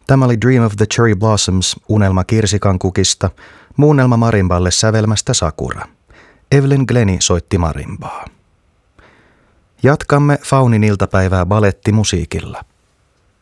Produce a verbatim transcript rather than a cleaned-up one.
Tämä oli Dream of the Cherry Blossoms, unelma kirsikankukista, muunnelma marimballe sävelmästä Sakura. Evelyn Glennie soitti marimbaa. Jatkamme Faunin iltapäivää balettimusiikilla.